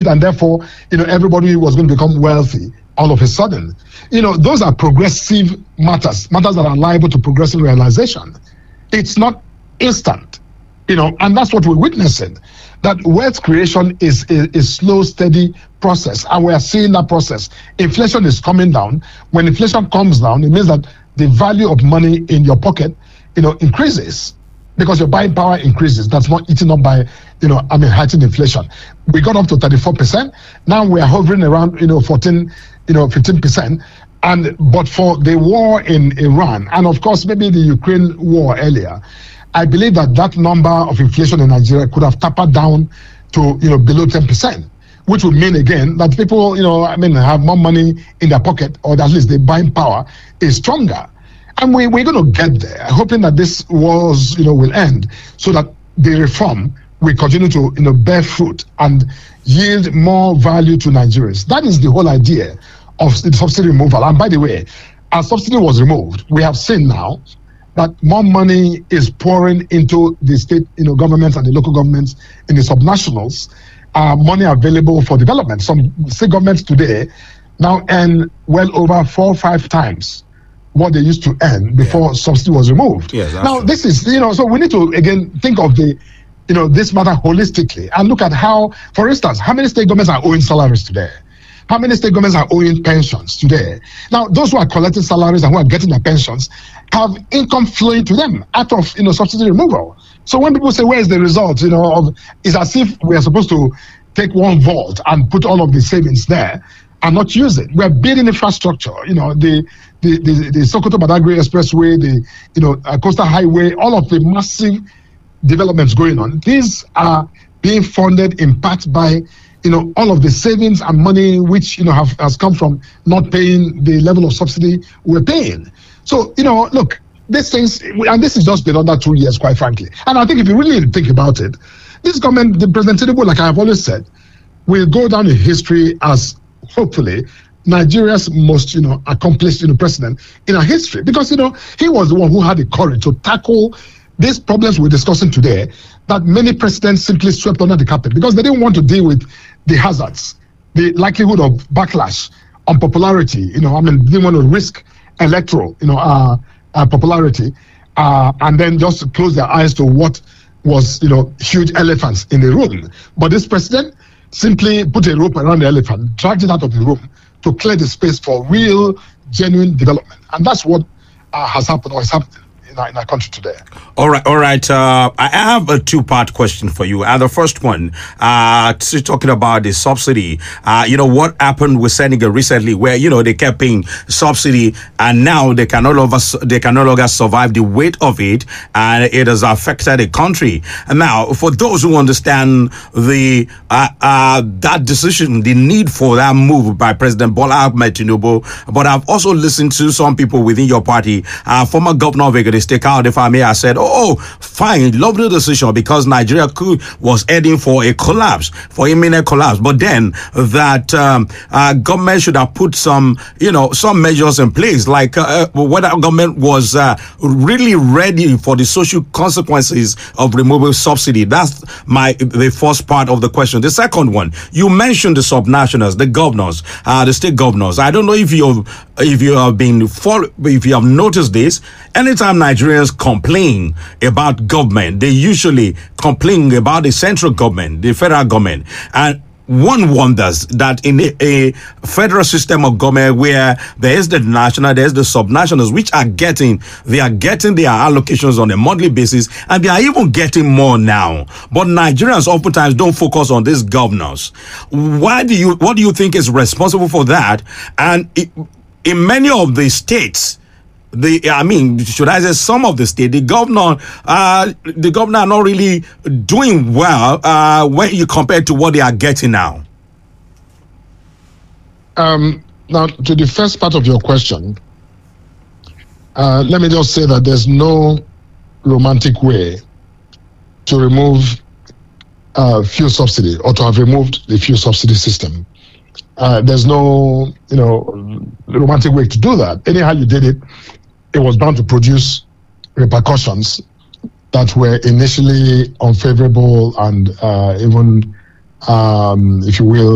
and therefore, everybody was going to become wealthy all of a sudden. Those are progressive matters that are liable to progressive realization. It's not instant, and that's what we're witnessing. That wealth creation is a slow, steady process, and we are seeing that process. Inflation is coming down. When inflation comes down, it means that the value of money in your pocket, increases, because your buying power increases. That's not eaten up by, heightened inflation. We got up to 34%. Now we are hovering around, 14, 15%. But for the war in Iran, and of course maybe the Ukraine war earlier, I believe that number of inflation in Nigeria could have tapered down to, below 10%, which would mean again that people, have more money in their pocket, or at least the buying power is stronger. And we're going to get there, hoping that this wars, will end, so that the reform will continue to, bear fruit and yield more value to Nigerians. That is the whole idea of the subsidy removal. And by the way, as subsidy was removed, we have seen now that more money is pouring into the state, governments and the local governments in the subnationals, money available for development. Some state governments today now earn well over 4 or 5 times what they used to earn before subsidy was removed. Yes, now, this is, so we need to, again, think of this matter holistically and look at how, for instance, how many state governments are owing salaries today? How many state governments are owing pensions today? Now, those who are collecting salaries and who are getting their pensions have income flowing to them out of, subsidy removal. So when people say, where is the result, it's as if we are supposed to take one vault and put all of the savings there and not use it. We are building infrastructure, the Sokoto Badagry Expressway, the Coastal Highway, all of the massive developments going on. These are being funded in part by all of the savings and money which has come from not paying the level of subsidy we're paying. So look, these things, and this has just been under 2 years, quite frankly. And I think if you really think about it, this government, the President Tinubu, like I have always said, will go down in history as hopefully Nigeria's most accomplished president in our history, because he was the one who had the courage to tackle these problems we're discussing today that many presidents simply swept under the carpet because they didn't want to deal with the hazards, the likelihood of backlash, unpopularity. Didn't want to risk electoral, popularity, and then just close their eyes to what was, huge elephants in the room. But this president simply put a rope around the elephant, dragged it out of the room to clear the space for real, genuine development. And that's what has happened or is happening in our country today. All right. I have a 2-part question for you. And the first one, talking about the subsidy, what happened with Senegal recently, where, they kept paying subsidy and now they can no longer survive the weight of it, and it has affected the country. And now, for those who understand that decision, the need for that move by President Bola Ahmed Tinubu, but I've also listened to some people within your party, former governor of Egede State, if I may, I said, fine, lovely decision, because Nigeria was heading for a collapse, for imminent collapse. But then that government should have put some measures in place, like whether government was really ready for the social consequences of removing subsidy. That's the first part of the question. The second one, you mentioned the subnationals, the governors, the state governors. I don't know if you have noticed this. Anytime Nigerians complain about government, they usually complain about the central government, the federal government. And one wonders that in a federal system of government where there is the national, there is the subnationals, which are getting their allocations on a monthly basis, and they are even getting more now. But Nigerians oftentimes don't focus on these governors. What do you think is responsible for that? And in many of the states, should I say some of the state, the governor are not really doing well when you compare to what they are getting now. Now, to the first part of your question, let me just say that there's no romantic way to remove fuel subsidy or to have removed the fuel subsidy system. There's no, romantic way to do that. Anyhow you did it, it was bound to produce repercussions that were initially unfavorable and even, if you will,